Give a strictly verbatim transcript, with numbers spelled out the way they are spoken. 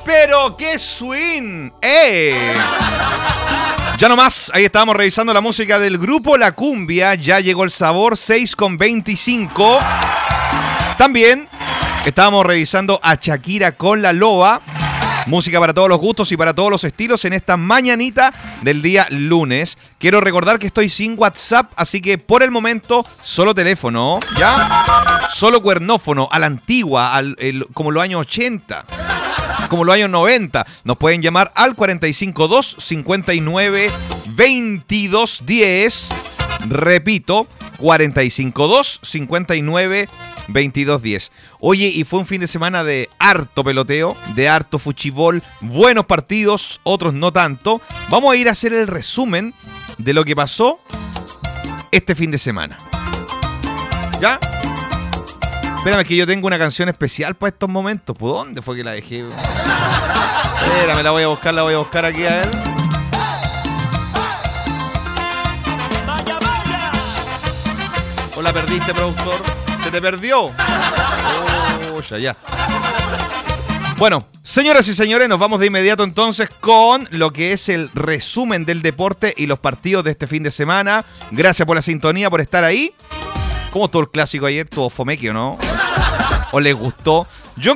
Pero qué swing. ¡Eh! Ya nomás, ahí estábamos revisando la música del grupo La Cumbia. Ya llegó el sabor, seis con veinticinco. También estábamos revisando a Shakira con La Loba. Música para todos los gustos y para todos los estilos en esta mañanita del día lunes. Quiero recordar que estoy sin WhatsApp, así que por el momento solo teléfono, ¿ya? Solo cuernófono, a la antigua, al, el, como los años ochenta, como los años noventa. Nos pueden llamar al cuarenta y cinco dos, cincuenta y nueve, veintidós diez. Repito, cuarenta y cinco dos, cincuenta y nueve, veintidós diez. Oye, y fue un fin de semana de harto peloteo, de harto fuchibol, buenos partidos, otros no tanto. Vamos a ir a hacer el resumen de lo que pasó este fin de semana. ¿Ya? Espérame, que yo tengo una canción especial para estos momentos. ¿Por dónde fue que la dejé? Espérame, la voy a buscar, la voy a buscar aquí a él. ¿O la perdiste, productor? ¿Se te perdió? Oh, ya, ya. Bueno, señoras y señores, nos vamos de inmediato entonces con lo que es el resumen del deporte y los partidos de este fin de semana. Gracias por la sintonía, por estar ahí. ¿Cómo estuvo el clásico ayer? ¿Tuvo fomequio, no? ¿O les gustó? Yo